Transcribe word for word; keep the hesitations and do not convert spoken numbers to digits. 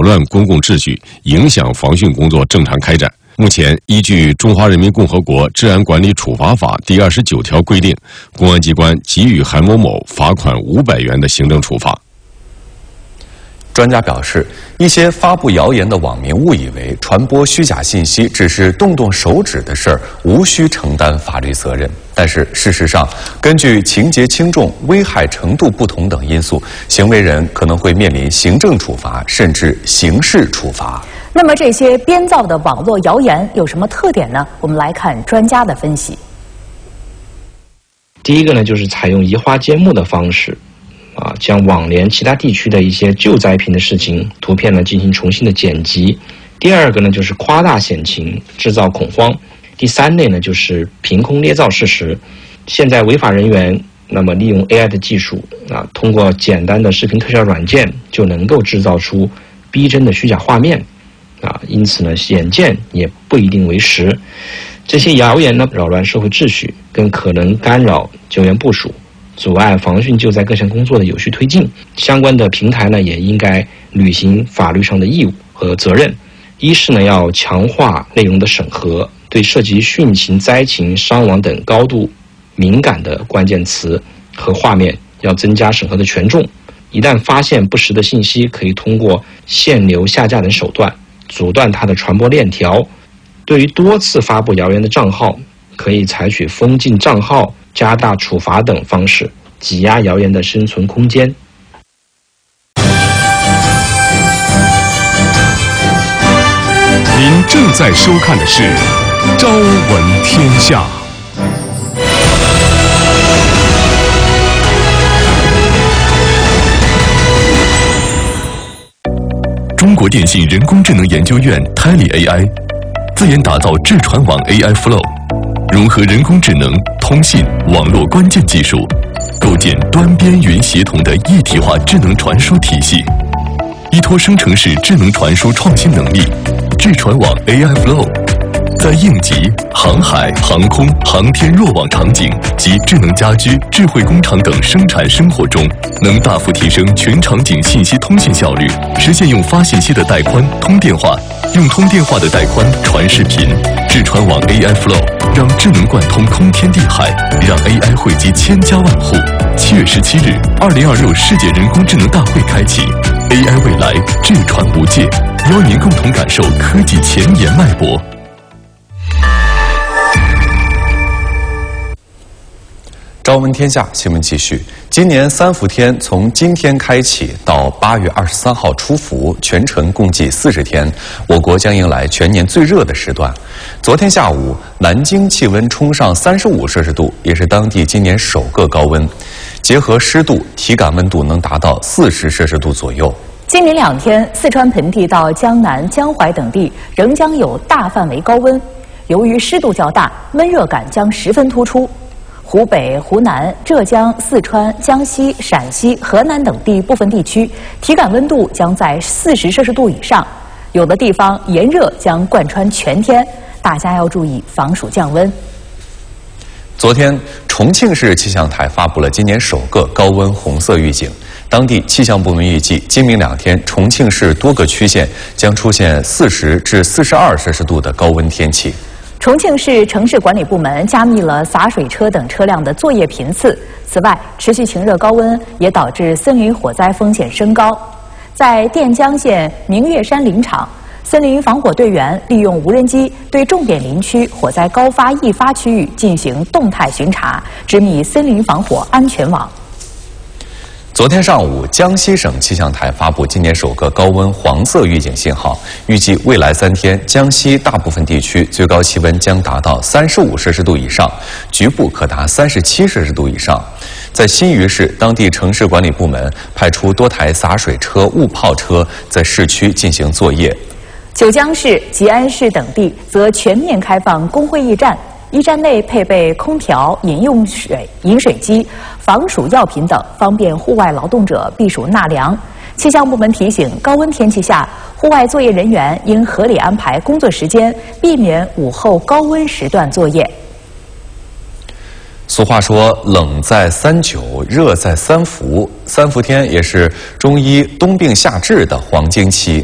扰乱公共秩序，影响防汛工作正常开展。目前，依据《中华人民共和国治安管理处罚法》第二十九条规定，公安机关给予韩某某罚款五百元的行政处罚。 专家表示，一些发布谣言的网民误以为传播虚假信息只是动动手指的事儿，无需承担法律责任。但是事实上，根据情节轻重、危害程度不同等因素，行为人可能会面临行政处罚，甚至刑事处罚。 那么这些编造的网络谣言有什么特点呢？我们来看专家的分析。 第一个呢，就是采用移花接木的方式。啊，将网联其他地区的一些救灾品的事情图片呢进行重新的剪辑。第二个呢就是夸大险情，制造恐慌。第三类呢就是凭空捏造事实。现在违法人员那么利用 A I 的技术啊，通过简单的视频特效软件就能够制造出逼真的虚假画面啊，因此呢眼见也不一定为实。这些谣言呢扰乱社会秩序，更可能干扰救援部署，阻碍防汛救灾各项工作的有序推进。相关的平台呢，也应该履行法律上的义务和责任。一是呢，要强化内容的审核，对涉及汛情、灾情、伤亡等高度敏感的关键词和画面，要增加审核的权重。一旦发现不实的信息，可以通过限流、下架等手段阻断它的传播链条。对于多次发布谣言的账号，可以采取封禁账号、加大处罚等方式，挤压谣言的生存空间。 您正在收看的是《朝闻天下》。中国电信人工智能研究院 Tally A I 自研打造智传网 A I Flow， 融合人工智能、通信、网络关键技术，构建端边云协同的一体化智能传输体系。依托生成式智能传输创新能力，智传网 A I Flow 在应急、航海、航空、航天弱网场景及智能家居、智慧工厂等生产生活中，能大幅提升全场景信息通讯效率，实现用发信息的带宽通电话，用通电话的带宽传视频。智传网 A I Flow 让智能贯通空天地海，让 A I 惠及千家万户。七月十七日，二零二六世界人工智能大会开启 ，A I 未来智传无界，邀您共同感受科技前沿脉搏。 朝闻天下新闻继续。今年三伏天从今天开启到八月二十三号出伏，全程共计四十天，我国将迎来全年最热的时段。昨天下午，南京气温冲上三十五摄氏度，也是当地今年首个高温。结合湿度，体感温度能达到四十摄氏度左右。 今明两天，四川盆地到江南、江淮等地仍将有大范围高温，由于湿度较大，闷热感将十分突出。湖北、湖南、浙江、四川、江西、陕西、河南等地部分地区体感温度将在四十摄氏度以上，有的地方炎热将贯穿全天，大家要注意防暑降温。 昨天，重庆市气象台发布了今年首个高温红色预警。当地气象部门预计，今明两天，重庆市多个区县将出现四十至四十二摄氏度的高温天气。 重庆市城市管理部门加密了洒水车等车辆的作业频次。此外，持续晴热高温也导致森林火灾风险升高。在垫江县明月山林场，森林防火队员利用无人机对重点林区火灾高发易发区域进行动态巡查，织密森林防火安全网。 昨天上午，江西省气象台发布今年首个高温黄色预警信号，预计未来三天，江西大部分地区最高气温将达到三十五摄氏度以上，局部可达三十七摄氏度以上。在新余市，当地城市管理部门派出多台洒水车、雾炮车在市区进行作业。 九江市、吉安市等地则全面开放公会驿站。驿站内配备空调、饮用水、饮水机、防暑药品等，方便户外劳动者避暑纳凉。气象部门提醒，高温天气下，户外作业人员应合理安排工作时间，避免午后高温时段作业。 俗话说，冷在三九，热在三伏。三伏天也是中医冬病夏治的黄金期。